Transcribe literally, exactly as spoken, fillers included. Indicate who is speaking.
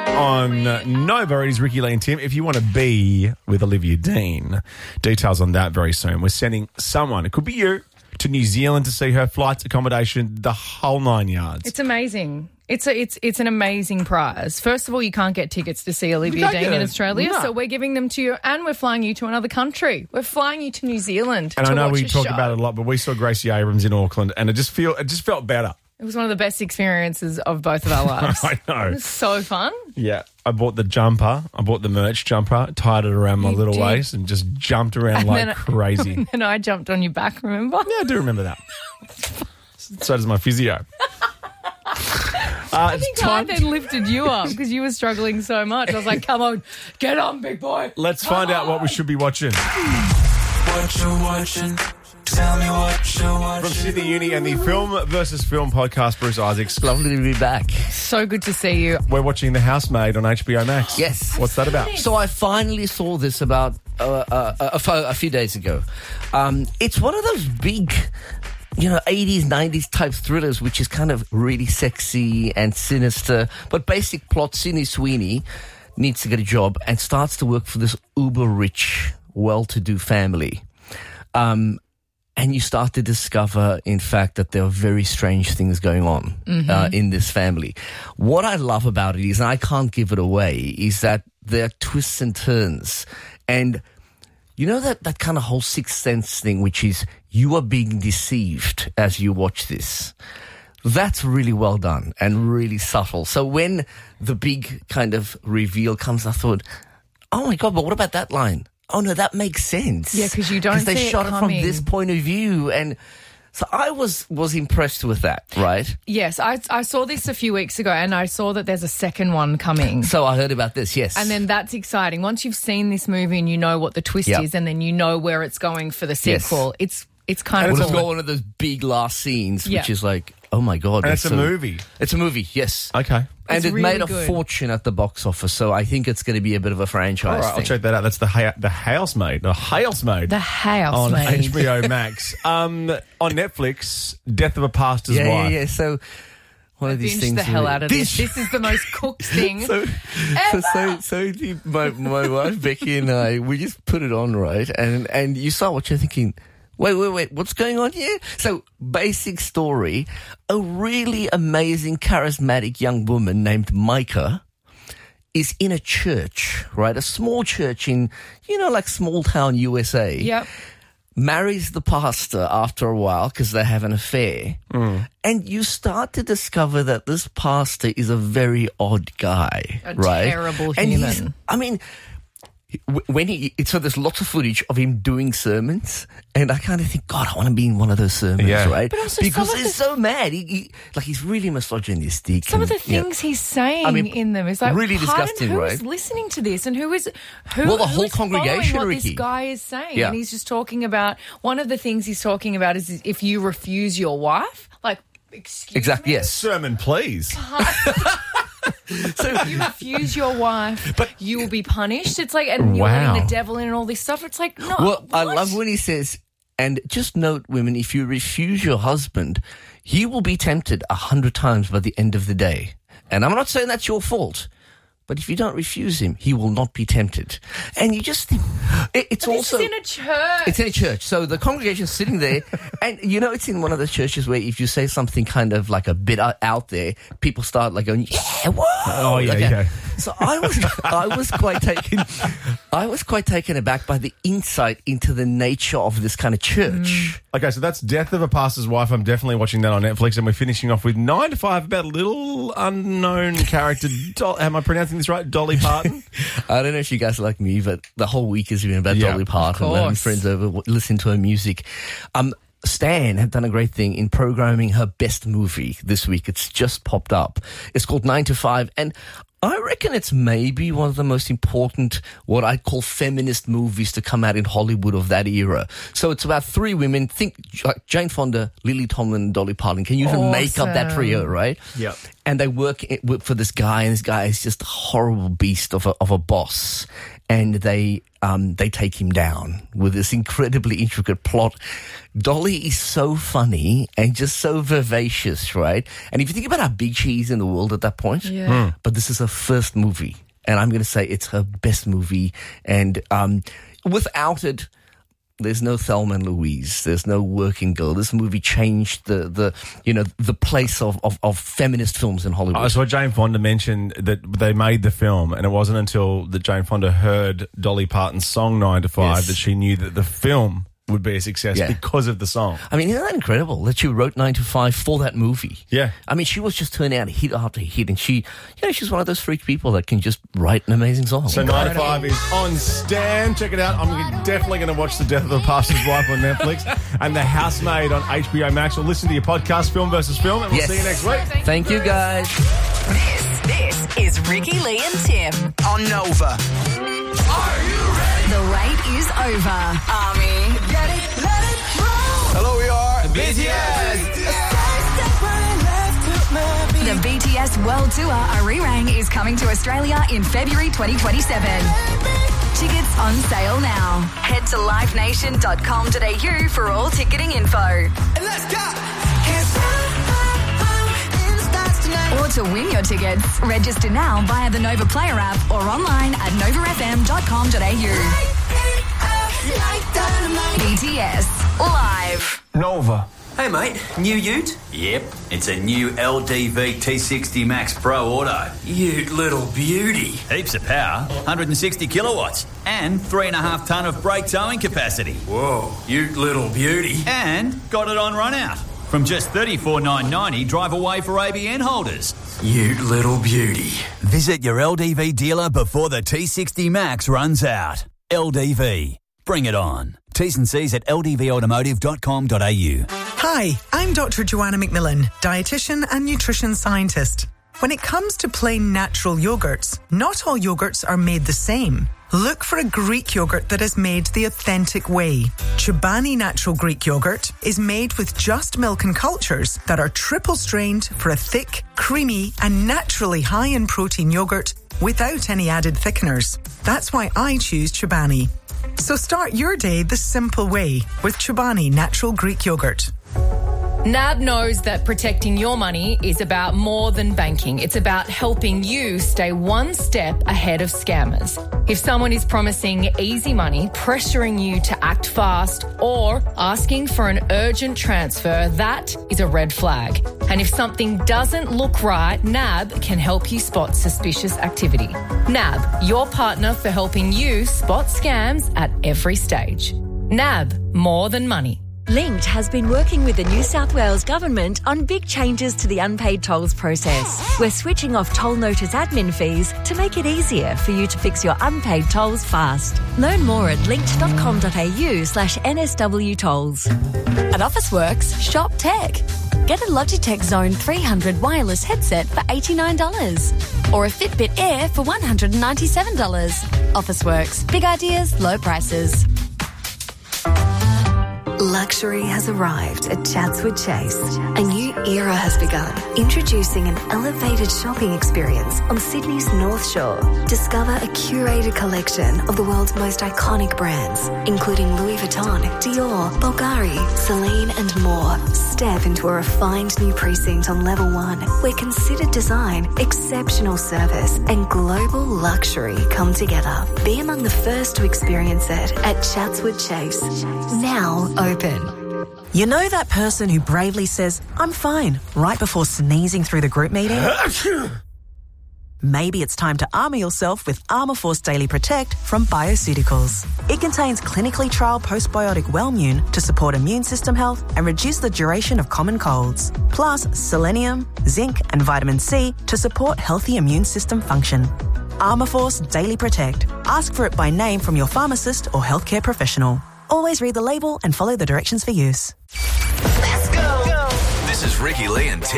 Speaker 1: on Nova. It is Ricky Lee and Tim. If you want to be with Olivia Dean, details on that very soon. We're sending someone, it could be you, to New Zealand to see her, flights, accommodation, the whole nine yards.
Speaker 2: It's amazing. It's a, it's it's an amazing prize. First of all, you can't get tickets to see Olivia Dean in Australia,
Speaker 1: no.
Speaker 2: so we're giving them to you, and we're flying you to another country. We're flying you to New Zealand.
Speaker 1: And
Speaker 2: to
Speaker 1: I know
Speaker 2: watch
Speaker 1: we
Speaker 2: a
Speaker 1: talk
Speaker 2: show.
Speaker 1: about it a lot, but we saw Gracie Abrams in Auckland, and it just feel it just felt better.
Speaker 2: It was one of the best experiences of both of our lives.
Speaker 1: I know.
Speaker 2: It was so fun.
Speaker 1: Yeah, I bought the jumper. I bought the merch jumper, tied it around my
Speaker 2: You
Speaker 1: little
Speaker 2: did.
Speaker 1: waist, and just jumped around
Speaker 2: And
Speaker 1: like
Speaker 2: then I-
Speaker 1: crazy.
Speaker 2: And I jumped on your back, remember?
Speaker 1: Yeah, I do remember that. So does my physio. Uh,
Speaker 2: I think I then lifted you up because you were struggling so much. I was like, come on, get on, big boy.
Speaker 1: Let's find out what we should be watching.
Speaker 3: What you watching? Tell me what you watching.
Speaker 1: From Sydney Uni and the Film versus Film podcast, Bruce Isaacs.
Speaker 4: Lovely to be back.
Speaker 2: So good to see you.
Speaker 1: We're watching The Housemaid on H B O Max.
Speaker 4: Yes.
Speaker 1: What's that about?
Speaker 4: So I finally saw this about uh, uh, a, a, a few days ago. Um, it's one of those big, you know, eighties, nineties type thrillers, which is kind of really sexy and sinister. But basic plot, Sydney Sweeney needs to get a job and starts to work for this uber-rich, well-to-do family. Um, and you start to discover, in fact, that there are very strange things going on mm-hmm. uh, in this family. What I love about it is, and I can't give it away, is that there are twists and turns. And you know that, that kind of whole sixth sense thing, which is you are being deceived as you watch this. That's really well done and really subtle. So when the big kind of reveal comes, I thought, oh my God, but what about that line? Oh no, that makes sense.
Speaker 2: Yeah, because you don't see
Speaker 4: they
Speaker 2: it
Speaker 4: shot
Speaker 2: coming.
Speaker 4: it from this point of view. And so I was, was impressed with that, right?
Speaker 2: Yes, I, I saw this a few weeks ago and I saw that there's a second one coming.
Speaker 4: So I heard about this, yes.
Speaker 2: And then that's exciting. Once you've seen this movie and you know what the twist
Speaker 4: Yep.
Speaker 2: is and then you know where it's going for the
Speaker 4: Yes.
Speaker 2: sequel, it's it's kind
Speaker 4: And
Speaker 2: of
Speaker 4: it's
Speaker 2: cool.
Speaker 4: got one of those big last scenes,
Speaker 2: Yeah.
Speaker 4: which is like, oh my God.
Speaker 1: And
Speaker 4: that's
Speaker 1: it's a
Speaker 4: so-
Speaker 1: movie.
Speaker 4: It's a movie, yes.
Speaker 1: Okay.
Speaker 4: And
Speaker 2: It's
Speaker 4: it
Speaker 2: really
Speaker 4: made a
Speaker 2: good.
Speaker 4: fortune at the box office, so I think it's going to be a bit of a franchise
Speaker 1: All right,
Speaker 4: thing.
Speaker 1: I'll check that out. That's the ha- the Housemaid. The Housemaid.
Speaker 2: The
Speaker 1: on
Speaker 2: Housemaid.
Speaker 1: H B O Max. um, on Netflix, Death of a Pastor's
Speaker 4: yeah,
Speaker 1: Wife.
Speaker 4: yeah, yeah. So one of these
Speaker 2: Binge
Speaker 4: things.
Speaker 2: the hell
Speaker 4: really-
Speaker 2: out of this. This is the most cooked thing.
Speaker 4: So, so, so, so the, my my wife Becky and I, we just put it on, right? And and you start watching, thinking, wait, wait, wait, what's going on here? So, basic story: a really amazing, charismatic young woman named Micah is in a church, right? A small church in, you know, like small town U S A.
Speaker 2: Yep.
Speaker 4: Marries the pastor after a while because they have an affair.
Speaker 1: Mm.
Speaker 4: And you start to discover that this pastor is a very odd guy,
Speaker 2: A
Speaker 4: right?
Speaker 2: terrible
Speaker 4: And he's-
Speaker 2: human.
Speaker 4: I mean, w- when he, so there's lots of footage of him doing sermons, and I kind of think, God, I want to be in one of those sermons,
Speaker 1: Yeah.
Speaker 4: right?
Speaker 2: But also
Speaker 4: because
Speaker 2: some of
Speaker 4: he's
Speaker 2: the-
Speaker 4: so mad. He, he, like, he's really misogynistic.
Speaker 2: Some of
Speaker 4: and,
Speaker 2: the
Speaker 4: you know,
Speaker 2: things he's saying
Speaker 4: I mean,
Speaker 2: in them is like,
Speaker 4: really
Speaker 2: pardon,
Speaker 4: disgusting,
Speaker 2: who
Speaker 4: right?
Speaker 2: is listening to this and who is who?
Speaker 4: Well, the
Speaker 2: who
Speaker 4: whole
Speaker 2: is following
Speaker 4: congregation,
Speaker 2: what
Speaker 4: Ricky.
Speaker 2: this guy is saying,
Speaker 4: Yeah.
Speaker 2: and he's just talking about one of the things he's talking about is if you refuse your wife, like, excuse
Speaker 4: Exactly,
Speaker 2: me?
Speaker 4: yes.
Speaker 1: Sermon, please.
Speaker 4: So,
Speaker 2: If you refuse your wife, but you will be punished. It's like, and you're
Speaker 1: Wow.
Speaker 2: letting the devil in and all this stuff. It's like, no.
Speaker 4: well, I
Speaker 2: what?
Speaker 4: love when he says, and just note, women, if you refuse your husband, he will be tempted a hundred times by the end of the day. And I'm not saying that's your fault, but if you don't refuse him, he will not be tempted. And you just think, it, it's
Speaker 2: But
Speaker 4: also...
Speaker 2: this is in a church.
Speaker 4: It's in a church. So the congregation's sitting there, and you know, it's in one of those churches where if you say something kind of like a bit out- out there, people start like going, yeah, whoa.
Speaker 1: Oh, yeah,
Speaker 4: Okay.
Speaker 1: yeah.
Speaker 4: So I was, I was quite taken, I was quite taken aback by the insight into the nature of this kind of church.
Speaker 1: Okay, so that's Death of a Pastor's Wife. I'm definitely watching that on Netflix, and we're finishing off with nine to five about a little unknown character. Dol- am I pronouncing this right? Dolly Parton?
Speaker 4: I don't know if you guys are like me, but the whole week has been about
Speaker 1: Yeah,
Speaker 4: Dolly Parton.
Speaker 2: of
Speaker 4: Having
Speaker 2: course.
Speaker 4: friends over, w- listening to her music. Um, Stan have done a great thing in programming her best movie this week. It's just popped up. It's called Nine to Five, and I reckon it's maybe one of the most important, what I'd call feminist movies to come out in Hollywood of that era. So it's about three women. Think like Jane Fonda, Lily Tomlin, and Dolly Parton. Can you even make up that
Speaker 2: Awesome.
Speaker 4: trio, right?
Speaker 1: Yep.
Speaker 4: and they work it, with- for this guy, and this guy is just a horrible beast of a, of a boss. And they um, they take him down with this incredibly intricate plot. Dolly is so funny and just so vivacious, right? And if you think about how big she is in the world at that point,
Speaker 2: Yeah.
Speaker 4: but this is her first movie. And I'm going to say it's her best movie. And um, without it, there's no Thelma and Louise. There's no Working Girl. This movie changed the, the you know, the place of, of, of feminist films in Hollywood.
Speaker 1: I saw Jane Fonda mention that they made the film, and it wasn't until that Jane Fonda heard Dolly Parton's song nine to five
Speaker 4: Yes.
Speaker 1: that she knew that the film would be a success
Speaker 4: Yeah.
Speaker 1: because of the song.
Speaker 4: I mean, isn't that incredible that she wrote nine to five for that movie?
Speaker 1: Yeah.
Speaker 4: I mean, she was just turning out hit after hit, and she, you know, she's one of those freak people that can just write an amazing song.
Speaker 1: So nine to five is on Stan. Check it out. I'm definitely going to watch The Death of the Pastor's Wife on Netflix and The Housemaid on H B O Max. Or listen to your podcast, Film versus Film, and we'll
Speaker 4: Yes.
Speaker 1: see you next week.
Speaker 4: Thank you, guys.
Speaker 5: This, this is Ricky Lee and Tim.
Speaker 3: On Nova.
Speaker 5: The wait is over. Army, get it, let it roll.
Speaker 3: Hello, we are
Speaker 5: B T S. The B T S World Tour Arirang is coming to Australia in February twenty twenty-seven. Tickets on sale now. Head to live nation dot com dot a u for all ticketing info.
Speaker 3: Let's go.
Speaker 5: Or to win your tickets, register now via the Nova Player app or online at nova f m dot com dot a u. B T S Live.
Speaker 3: Nova.
Speaker 6: Hey mate, new ute? Yep, it's a new L D V T sixty Max Pro Auto. Ute little beauty. Heaps of power, one hundred sixty kilowatts, and three and a half tonne of brake towing capacity. Whoa, ute little beauty. And got it on run out. From just thirty-four thousand nine hundred ninety dollars, drive away for A B N holders. Ute little beauty. Visit your L D V dealer before the T sixty Max runs out. L D V. Bring it on. T's and C's at l d v automotive dot com dot a u.
Speaker 7: Hi, I'm Doctor Joanna McMillan, dietitian and nutrition scientist. When it comes to plain natural yogurts, not all yogurts are made the same. Look for a Greek yogurt that is made the authentic way. Chobani Natural Greek Yogurt is made with just milk and cultures that are triple strained for a thick, creamy and naturally high in protein yogurt without any added thickeners. That's why I choose Chobani. So start your day the simple way with Chobani Natural Greek Yogurt.
Speaker 2: N A B knows that protecting your money is about more than banking. It's about helping you stay one step ahead of scammers. If someone is promising easy money, pressuring you to act fast, or asking for an urgent transfer, that is a red flag. And if something doesn't look right, N A B can help you spot suspicious activity. N A B, your partner for helping you spot scams at every stage. N A B, more than money.
Speaker 8: Linked has been working with the New South Wales Government on big changes to the unpaid tolls process. We're switching off toll notice admin fees to make it easier for you to fix your unpaid tolls fast. Learn more at linked dot com dot a u slash N S W tolls. At Officeworks, shop tech. Get a Logitech Zone three hundred wireless headset for eighty-nine dollars or a Fitbit Air for one hundred ninety-seven dollars. Officeworks, big ideas, low prices.
Speaker 9: Luxury has arrived at Chatswood Chase. A new era has begun, introducing an elevated shopping experience on Sydney's North Shore. Discover a curated collection of the world's most iconic brands, including Louis Vuitton, Dior, Bulgari, Celine and more. Step into a refined new precinct on level one, where considered design, exceptional service and global luxury come together. Be among the first to experience it at Chatswood Chase. Now open.
Speaker 10: You know that person who bravely says, "I'm fine," right before sneezing through the group meeting? Maybe it's time to armour yourself with Armour Force Daily Protect from Bioceuticals. It contains clinically trialled postbiotic Wellmune to support immune system health and reduce the duration of common colds. Plus selenium, zinc and vitamin C to support healthy immune system function. Armour Force Daily Protect. Ask for it by name from your pharmacist or healthcare professional. Always read the label and follow the directions for use.
Speaker 3: Let's go. This is Ricky Lee and Tim.